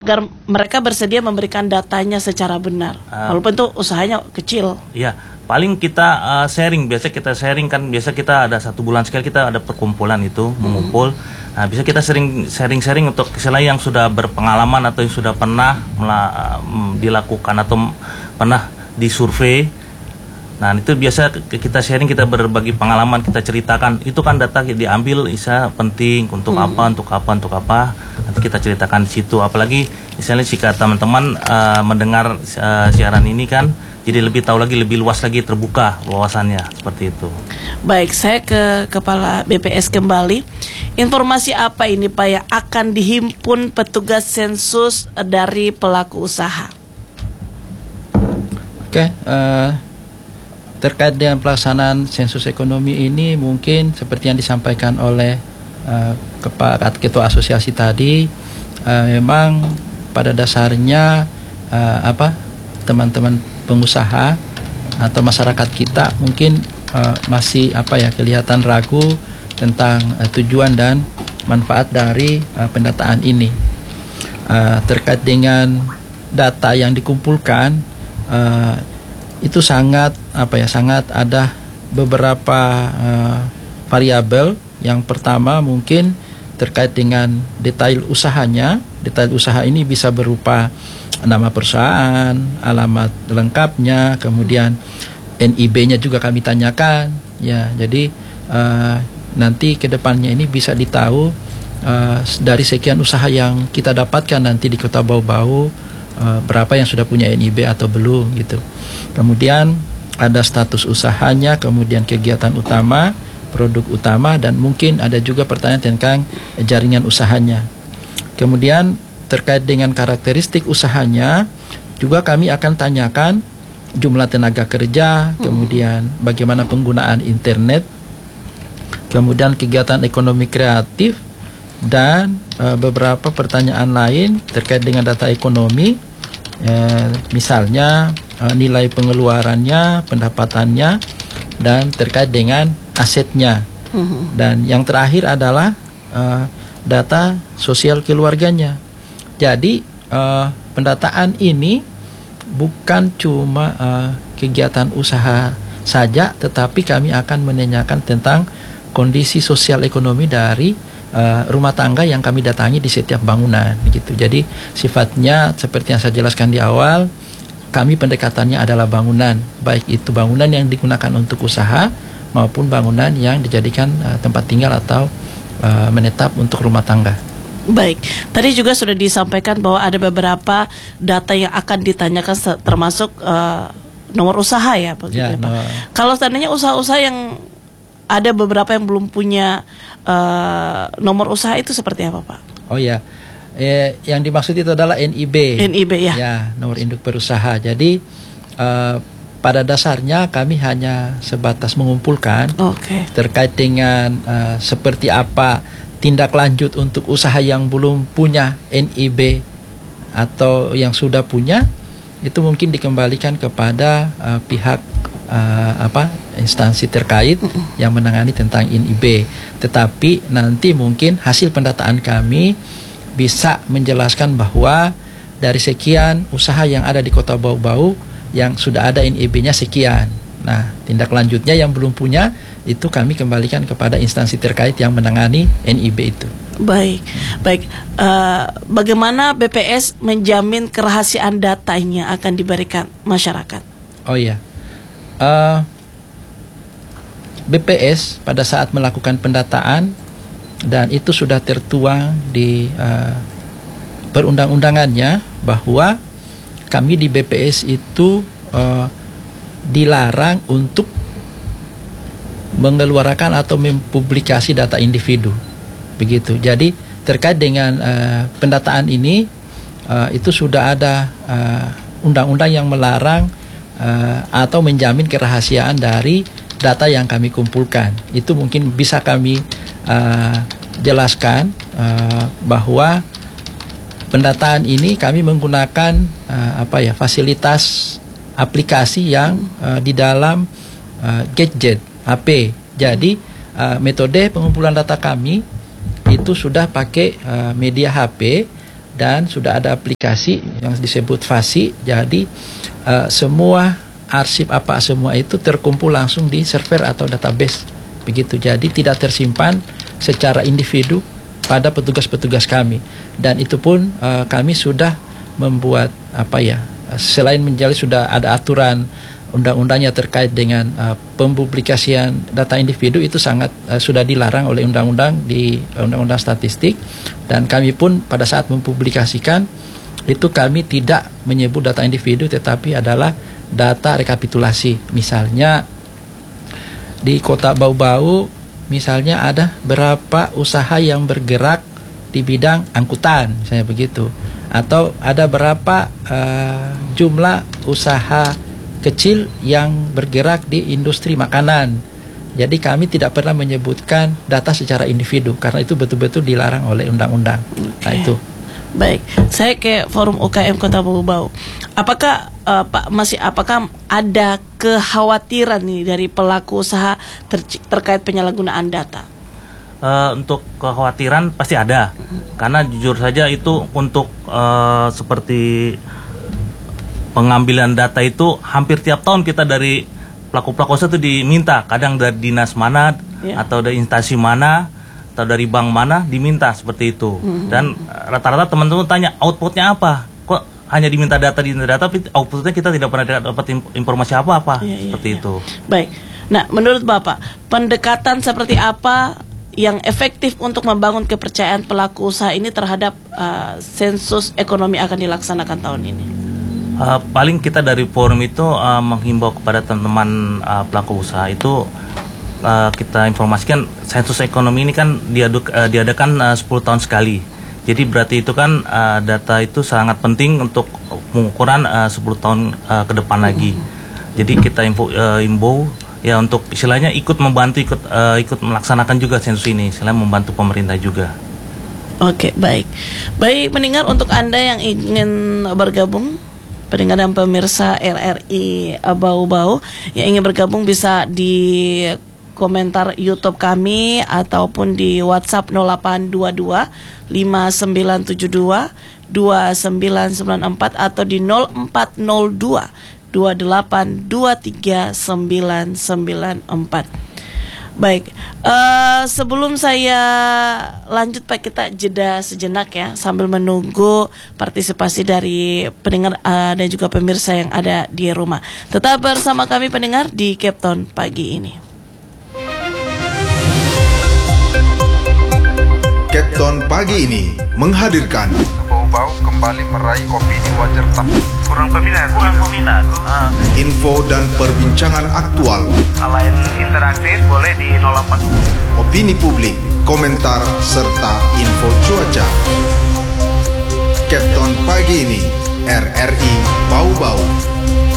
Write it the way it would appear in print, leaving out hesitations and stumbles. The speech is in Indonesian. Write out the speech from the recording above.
agar mereka bersedia memberikan datanya secara benar, walaupun itu usahanya kecil. Iya, paling kita sharing. Biasa kita sharing kan, biasa kita ada 1 bulan sekali kita ada perkumpulan itu mengumpul. Nah, bisa kita sharing untuk selain yang sudah berpengalaman atau yang sudah pernah dilakukan atau pernah disurvei. Nah, itu biasa kita sharing, kita berbagi pengalaman, kita ceritakan. Itu kan data diambil, bisa penting untuk apa. Nanti kita ceritakan di situ. Apalagi misalnya jika teman-teman mendengar siaran ini kan, jadi lebih tahu lagi, lebih luas lagi, terbuka wawasannya, seperti itu. Baik, saya ke Kepala BPS kembali. Informasi apa ini Pak yang akan dihimpun petugas sensus dari pelaku usaha? Oke, terkait dengan pelaksanaan sensus ekonomi ini, mungkin seperti yang disampaikan oleh Ketua Asosiasi tadi, memang pada dasarnya teman-teman pengusaha atau masyarakat kita mungkin masih kelihatan ragu tentang tujuan dan manfaat dari pendataan ini. Terkait dengan data yang dikumpulkan, itu sangat ada beberapa variabel. Yang pertama mungkin terkait dengan detail usahanya. Detail usaha ini bisa berupa nama perusahaan, alamat lengkapnya, kemudian NIB-nya juga kami tanyakan. Ya, jadi nanti ke depannya ini bisa ditahu dari sekian usaha yang kita dapatkan nanti di Kota Bau-Bau, berapa yang sudah punya NIB atau belum gitu. Kemudian ada status usahanya, kemudian kegiatan utama, produk utama, dan mungkin ada juga pertanyaan tentang jaringan usahanya. Kemudian terkait dengan karakteristik usahanya juga kami akan tanyakan jumlah tenaga kerja, kemudian bagaimana penggunaan internet, kemudian kegiatan ekonomi kreatif, dan beberapa pertanyaan lain terkait dengan data ekonomi, misalnya nilai pengeluarannya, pendapatannya, dan terkait dengan asetnya. Dan yang terakhir adalah data sosial keluarganya. Jadi pendataan ini bukan cuma kegiatan usaha saja, tetapi kami akan menanyakan tentang kondisi sosial ekonomi dari rumah tangga yang kami datangi di setiap bangunan gitu. Jadi sifatnya seperti yang saya jelaskan di awal, kami pendekatannya adalah bangunan, baik itu bangunan yang digunakan untuk usaha maupun bangunan yang dijadikan tempat tinggal atau menetap untuk rumah tangga. Baik, tadi juga sudah disampaikan bahwa ada beberapa data yang akan ditanyakan termasuk nomor usaha ya, begitu ya, Pak. Kalau seandainya usaha-usaha yang ada beberapa yang belum punya nomor usaha, itu seperti apa, Pak? Oh ya, yang dimaksud itu adalah NIB. NIB ya. Ya, nomor induk berusaha. Jadi pada dasarnya kami hanya sebatas mengumpulkan terkait dengan seperti apa tindak lanjut untuk usaha yang belum punya NIB atau yang sudah punya, itu mungkin dikembalikan kepada pihak instansi terkait yang menangani tentang NIB. Tetapi nanti mungkin hasil pendataan kami bisa menjelaskan bahwa dari sekian usaha yang ada di Kota Bau-Bau yang sudah ada NIB-nya sekian. Nah, tindak lanjutnya yang belum punya itu kami kembalikan kepada instansi terkait yang menangani NIB itu. Baik. Bagaimana BPS menjamin kerahasiaan datanya akan diberikan masyarakat? Oh iya, BPS pada saat melakukan pendataan, dan itu sudah tertuang di perundang-undangannya, bahwa kami di BPS itu dilarang untuk mengeluarkan atau mempublikasi data individu, begitu. Jadi terkait dengan pendataan ini, itu sudah ada undang-undang yang melarang atau menjamin kerahasiaan dari data yang kami kumpulkan. Itu mungkin bisa kami jelaskan bahwa pendataan ini kami menggunakan fasilitas aplikasi yang di dalam gadget HP. Jadi metode pengumpulan data kami itu sudah pakai media HP, dan sudah ada aplikasi yang disebut FASI. Jadi semua arsip semua itu terkumpul langsung di server atau database begitu. Jadi tidak tersimpan secara individu pada petugas-petugas kami, dan itu pun kami sudah membuat selain menjalin, sudah ada aturan undang-undangnya terkait dengan pempublikasian data individu. Itu sangat sudah dilarang oleh undang-undang di undang-undang statistik, dan kami pun pada saat mempublikasikan itu kami tidak menyebut data individu, tetapi adalah data rekapitulasi. Misalnya di Kota Bau-Bau misalnya ada berapa usaha yang bergerak di bidang angkutan, misalnya begitu, atau ada berapa jumlah usaha kecil yang bergerak di industri makanan. Jadi kami tidak pernah menyebutkan data secara individu karena itu betul-betul dilarang oleh undang-undang. Nah itu. Baik, saya ke Forum UKM Kota Bau-Bau. Apakah apakah ada kekhawatiran nih dari pelaku usaha terkait penyalahgunaan data? Untuk kekhawatiran pasti ada, karena jujur saja itu untuk seperti pengambilan data itu hampir tiap tahun kita dari pelaku-pelaku usaha itu diminta, kadang dari dinas mana atau dari instansi mana atau dari bank mana diminta seperti itu. Dan rata-rata teman-teman tanya outputnya apa, kok hanya diminta data tapi outputnya kita tidak pernah dapat informasi apa-apa seperti itu. Baik, nah menurut Bapak pendekatan seperti apa yang efektif untuk membangun kepercayaan pelaku usaha ini terhadap sensus ekonomi akan dilaksanakan tahun ini? Paling kita dari forum itu menghimbau kepada teman-teman pelaku usaha itu, kita informasikan sensus ekonomi ini kan diadakan 10 tahun sekali. Jadi berarti itu kan data itu sangat penting untuk pengukuran 10 tahun ke depan lagi. Jadi kita imbau ya untuk istilahnya ikut membantu, ikut melaksanakan juga sensus ini, selain membantu pemerintah juga. Oke, baik pendengar, untuk Anda yang ingin bergabung, pendengar dan pemirsa RRI Bau-Bau yang ingin bergabung, bisa di komentar YouTube kami ataupun di WhatsApp 0822 5972 2994 atau di 0402 2823 994. Baik, sebelum saya lanjut Pak, kita jeda sejenak ya sambil menunggu partisipasi dari pendengar dan juga pemirsa yang ada di rumah. Tetap bersama kami pendengar di Cape Town pagi ini. Cape Town pagi ini menghadirkan Bau-Bau kembali meraih opini wajar tapi kurang peminat. Info dan perbincangan aktual. Selain interaktif boleh di 08. Opini publik, komentar serta info cuaca. Cape Town pagi ini RRI Bau-Bau.